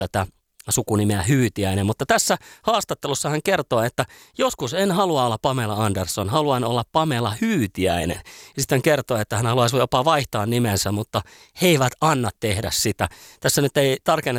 tätä sukunimeä Hyytiäinen, mutta tässä haastattelussa hän kertoo, että joskus en halua olla Pamela Andersson, haluan olla Pamela Hyytiäinen. Ja sitten hän kertoo, että hän haluaisi jopa vaihtaa nimensä, mutta he eivät anna tehdä sitä. Tässä nyt ei tarkenneta